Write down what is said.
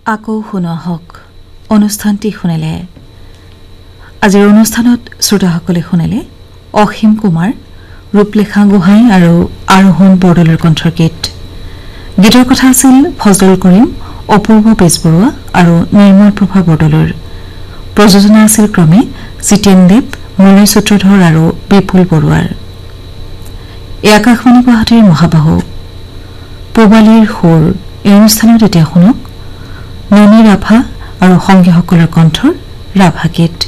আকৌ শুনা হওক অনুষ্ঠানটি শুনিলে আজিৰ অনুষ্ঠানত শ্ৰোতাসকলে শুনিলে অসীম কুমাৰ ৰূপলেখা গোহাঁই আৰু আৰোহণ বৰদলৈৰ কণ্ঠৰ গীত গীতৰ কথা আছিল ফজল কৰিম অপূৰ্ব বেজবৰুৱা আৰু নিৰ্মল প্ৰভা বৰদলৈৰ প্ৰযোজনা আছিল ক্ৰমে জিতেন দেৱ মলয় সূত্ৰধৰ আৰু বিপুল বৰুৱাৰ এই আকাশবাণী গুৱাহাটীৰ মহাবাহু পূবালীৰ সুৰ এই অনুষ্ঠানত এতিয়া শুনক ননী ৰাভা আৰু সংগীসকলৰ কণ্ঠৰ ৰাভা গীত